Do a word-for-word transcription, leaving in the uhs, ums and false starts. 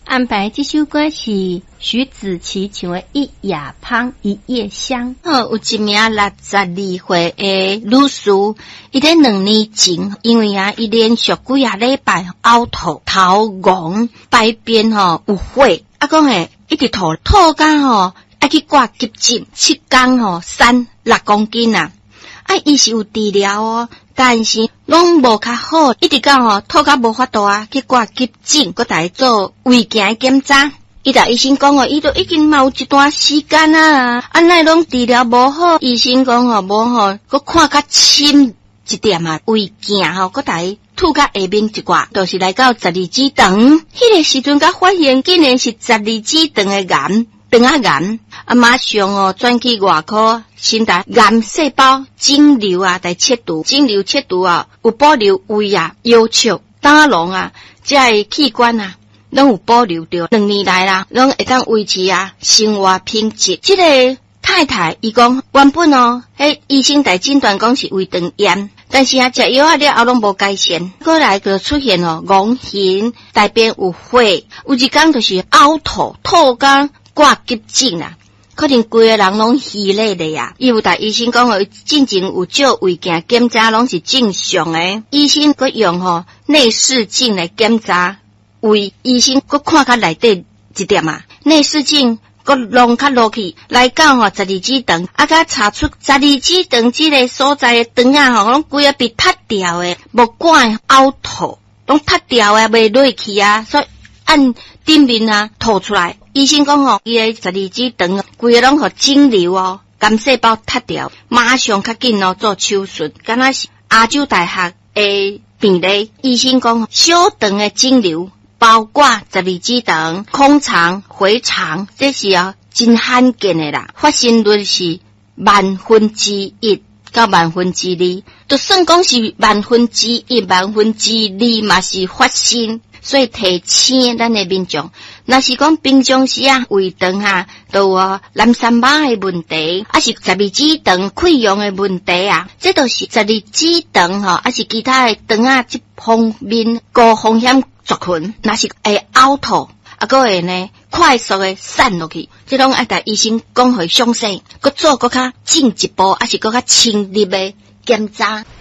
安排这首歌是徐子淇唱的《一夜芳一夜香》。 好，有一名六十二岁的女士，伊在两年前，因为啊，伊连续几啊礼拜呕吐、头晕、排便吼有血，啊讲诶，一直吐吐到吼，爱去挂急诊，七天吼瘦六公斤啊！啊，伊是有治疗哦，但是拢无较好，一直到吼吐到无法度啊，去挂急诊，搁来做胃镜检查。伊甲医生讲哦，伊都已经嘛有一段时间啊，啊奈拢治疗无好，医生讲吼无吼，搁看较深一点啊，胃镜吼搁来吐到下面一寡，就是来到十二指肠。迄个时阵，甲发现竟然是十二指肠的癌。肠啊癌啊，马上哦转去外科，先达癌细胞肿瘤啊来切除，肿瘤切除啊有保留胃啊、腰鞘、胆囊啊，这个器官啊，拢有保留着。两年来啦，拢会当维持啊生活品质。这个太太伊讲，原本哦，迄医生来诊断讲是胃肠炎，但是啊食药啊了后拢无改善，过来就出现哦恶心、大便有血，有一天就是呕吐、吐干。挂急诊啊，可能规个人拢虚累的呀。伊有大医生讲哦，进前有照胃镜检查拢是正常的。医生佮用吼内视镜来检查胃，医生佮看较内底一点啊，内视镜佮弄较落去，来到吼十二指肠，啊甲查出十二指肠这个所在的肠啊吼，拢规个被塌掉的，无管呕吐，拢塌掉的，袂落去啊，所以按顶面啊吐出来。医生讲吼，伊个十二指肠规个拢互肿瘤哦，癌细胞塌掉，马上较紧哦做手术。敢若是亚洲大学的病例，医生讲小肠的肿瘤包括十二指肠、空肠、回肠，这是啊真罕见的啦，发生率是万分之一到万分之二，就算讲是万分之一、万分之二嘛是发生。所以提醒咱的民众，若是讲平常时啊胃肠啊都有蓝三巴的问题，还是十二指肠溃疡的问题啊，这都是十二指肠吼，还是其他的肠啊这方面高风险族群，若是会呕吐，啊个会呢快速的散落去，这拢爱甲医生讲互详细，佮做佮较进一步，还是佮较深入的检查。